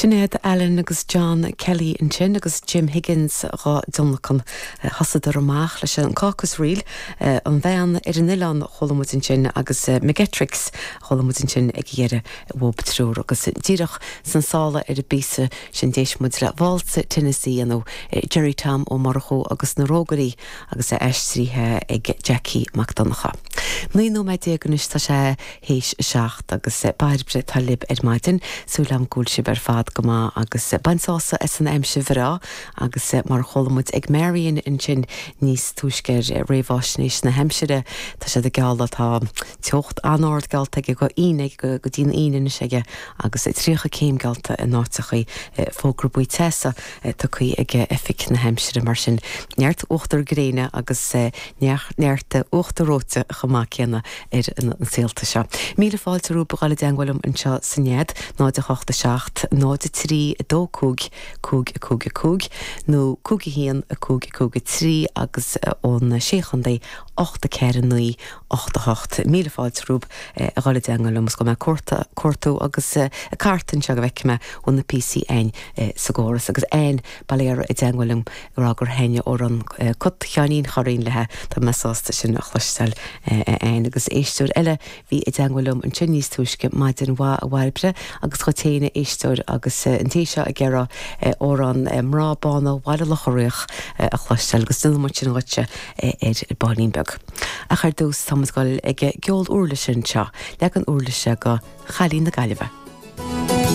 Sinead Allen agus John Kelly an sin agus Jim Higgins rá donnachan hasadar amach leis an caucus riil an bhean an Ilan cholamut in sin agus Megatrix cholamut in sin ag ghéire bhób trúr agus díreach san sála a bísa sin déismud le bháilsa Tennessee anó Jerry Tam ó Marchó agus na Rógarí agus eistríthe ag Jackie McDonacha. Níú méid déaganis tá sé héis seacht agus bairbre talib maidin súlam gúil si ber fad goma agus bansása is an aimse bhrá agus mar cholamut ag Marion in sin níos túisceir réhhaisnéis na heimsire tá sé de gála tá teocht anord galta go ínig go dtíon íine seige agus tríocha céim galta in nátachaí fógrúbí tesa tá chuí ag effic na heimsire mar sin neart ochtar gréine agus neart ochtaróte chamá céanna an síalta seo. Míle fáilte rú bagáile deanghfuilm an seo sannéad ná de 87 ná de 3 dó cúg nó cúgi hían a cúgi 3 agus ón séchandé 8 ceir nuí 88 míle fáilte rúb a gáile deanghfuilm go me cuartú agus a cartan se go bheice me ón na PCN sa góras agus ein baléar i deanghfuilm rágur heine ó an cut cheanín choirín lethe tá mesásta sin a chluistel ein agus éistúr eile hí i deanghfuilm an sin níos túisce maidin bhá a bhhailbre agus chutéine éistúr agus an téise a gera ó an mrábána bhile le choiríoch a chluistel agus duna mar sin goite ar Bánínbeg. A chuir dús támas gáil ag geol úrla sin seo le an úrla se go chalín na Gaillimhe.